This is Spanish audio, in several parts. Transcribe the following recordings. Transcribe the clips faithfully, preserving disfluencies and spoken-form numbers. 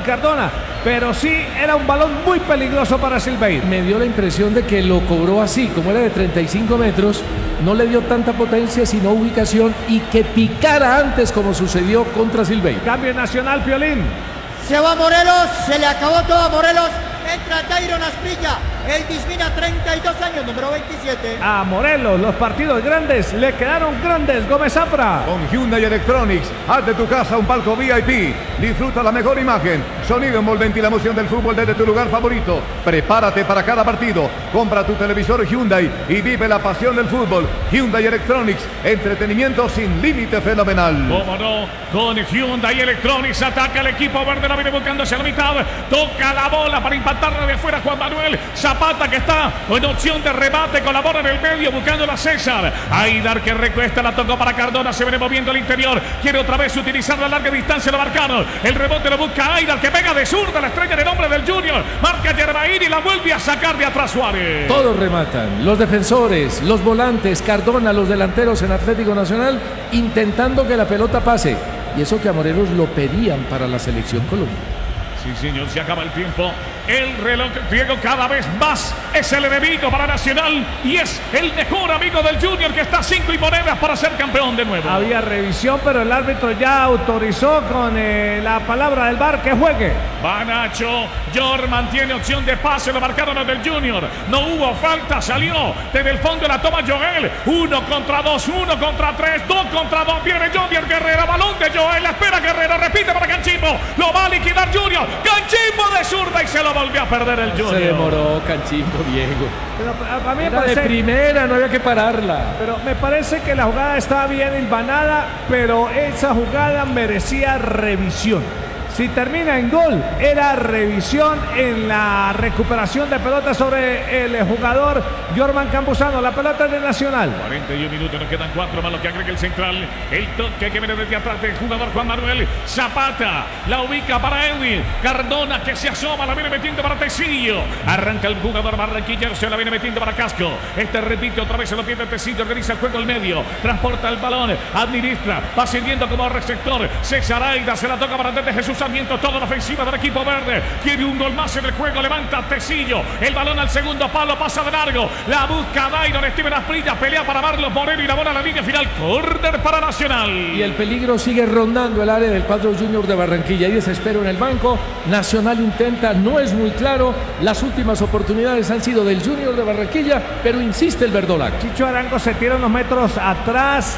Edwin Cardona, pero sí era un balón muy peligroso para Silveira. Me dio la impresión de que lo cobró así, como era de treinta y cinco metros, no le dio tanta potencia sino ubicación y que picara antes como sucedió contra Silveira. Cambio Nacional, Piolín. Se va Morelos, se le acabó todo a Morelos. Entra Dairon Asprilla, el Dismina, treinta y dos años, número veintisiete. A Morelos, los partidos grandes le quedaron grandes. Gómez Zafra. Con Hyundai Electronics, haz de tu casa un palco V I P. Disfruta la mejor imagen, sonido envolvente y la emoción del fútbol desde tu lugar favorito. Prepárate para cada partido. Compra tu televisor Hyundai y vive la pasión del fútbol. Hyundai Electronics, entretenimiento sin límite fenomenal. ¿Cómo no? Con Hyundai Electronics ataca el equipo verde, la viene buscando hacia la mitad. Toca la bola para impactarla de fuera Juan Manuel Zapata, que está en opción de remate, colabora en el medio buscando a César. Aidar, que recuesta, la tocó para Cardona, se viene moviendo al interior, quiere otra vez utilizar la larga distancia, lo marcaron. El rebote lo busca Aidar, que pega de zurda, la estrella de nombre del Junior. Marca Yerbaín y la vuelve a sacar de atrás Suárez. Todos rematan, los defensores, los volantes, Cardona, los delanteros en Atlético Nacional, intentando que la pelota pase. Y eso que a Morelos lo pedían para la selección Colombia. Sí, señor, se acaba el tiempo. El reloj griego cada vez más es el enemigo para Nacional y es el mejor amigo del Junior, que está a cinco y monedas para ser campeón de nuevo. Había revisión, pero el árbitro ya autorizó con eh, la palabra del V A R que juegue. Va Nacho, Jorman tiene opción de pase, lo marcaron los del Junior. No hubo falta, salió desde el fondo, la toma Joel. Uno contra dos, uno contra tres, dos contra dos. Viene Junior Guerrero, balón de Joel, la espera Guerrero, repite para Canchimbo. Lo va a liquidar Junior. Canchimbo de zurda y se lo volvió a perder el Junior. Se demoró Canchimbo, Diego. Pero a, a mí me Era parece, de primera, no había que pararla. pero me parece que la jugada estaba bien hilvanada, pero esa jugada merecía revisión. Si termina en gol, era revisión en la recuperación de pelota sobre el jugador Jorman Campuzano. La pelota es de Nacional. cuarenta y un minutos, nos quedan cuatro más lo que agrega el central. El toque que viene desde atrás del jugador Juan Manuel Zapata. La ubica para Edwin Cardona, que se asoma, la viene metiendo para Tecillo. Arranca el jugador barranquillero, se la viene metiendo para Casco. Este repite otra vez, se lo pierde Tecillo, organiza el juego al medio. Transporta el balón, administra, va sirviendo como receptor. César Aida se la toca para desde Jesús Sarmiento, toda la ofensiva del equipo verde. Quiere un gol más en el juego, levanta Tecillo. El balón al segundo palo, pasa de largo. La busca Dairon, Steven Asprilla, pelea para Marlos Moreno y la bola a la línea final. Córner para Nacional. Y el peligro sigue rondando el área del cuadro Junior de Barranquilla. Hay desespero en el banco. Nacional intenta, no es muy claro. Las últimas oportunidades han sido del Junior de Barranquilla, pero insiste el verdolaga. Chicho Arango se tira unos metros atrás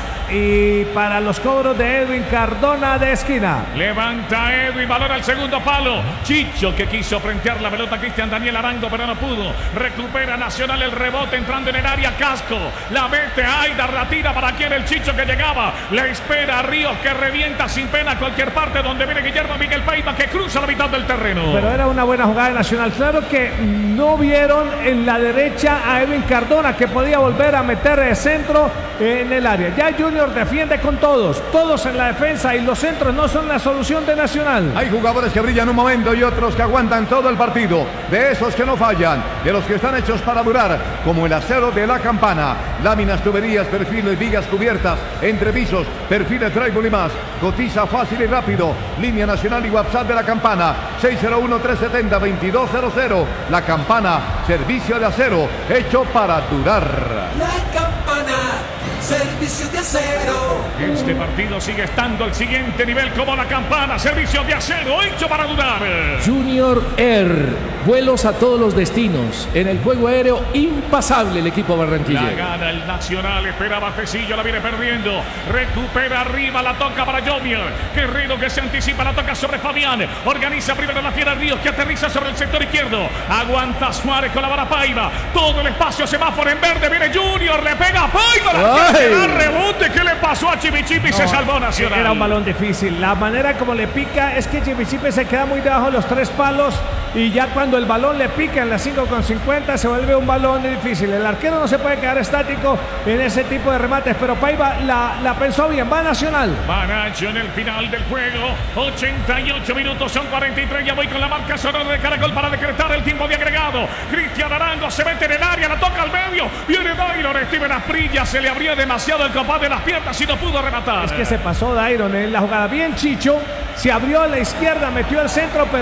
y para los cobros de Edwin Cardona de esquina. Levanta Edwin, balón al segundo palo. Chicho, que quiso frentear la pelota Cristian Daniel Arango, pero no pudo. Recupera Nacional el rebote entrando en el área. Casco, la mete Aida, la tira para quien el Chicho que llegaba. La espera a Ríos, que revienta sin pena a cualquier parte donde viene Guillermo Miguel Paiva, que cruza la mitad del terreno. Pero era una buena jugada de Nacional. Claro que no vieron en la derecha a Edwin Cardona, que podía volver a meter el centro en el área. Ya Junior defiende con todos, todos en la defensa, y los centros no son la solución de Nacional. Hay jugadores que brillan un momento y otros que aguantan todo el partido. De esos que no fallan, de los que están hechos para durar, como el acero de la Campana. Láminas, tuberías, perfiles, vigas cubiertas, entrepisos, perfiles, trébol y más. Cotiza fácil y rápido. Línea nacional y WhatsApp de la Campana. seis cero uno, tres siete cero, dos dos cero cero. La Campana, servicio de acero, hecho para durar. La Campana, servicio de acero. Este partido sigue estando al siguiente nivel como la Campana, servicio de acero, hecho para durar. Junior Air, vuelos a todos los destinos. En el juego aéreo, impasable el equipo barranquillero. La gana el Nacional, esperaba Tecillo, la viene perdiendo. Recupera arriba, la toca para Junior. Guerrero, que se anticipa, la toca sobre Fabián. Organiza primero la fiera Ríos, que aterriza sobre el sector izquierdo. Aguanta Suárez con la vara Paiva. Todo el espacio, semáforo en verde. Viene Junior, le pega a Paiva. La da rebote. ¿Qué le pasó a Chimichipi? No, se salvó Nacional. Era un balón difícil. La manera como le pica es que Chimichipi se queda muy debajo de los tres palos, y ya cuando el balón le pica en las cinco con cincuenta se vuelve un balón difícil. El arquero no se puede quedar estático en ese tipo de remates, pero Paiva la, la pensó bien. Va Nacional. Va Nacho en el final del juego. ochenta y ocho minutos, son cuarenta y tres. Ya voy con la marca sonora de Caracol para decretar el tiempo de agregado. Cristian Arango se mete en el área, la toca al medio. Viene Dairon, Steven Asprilla, se le abría demasiado el compás de las piernas y no pudo rematar. Es que se pasó Dairon en la jugada. Bien Chicho, se abrió a la izquierda, metió al centro, pero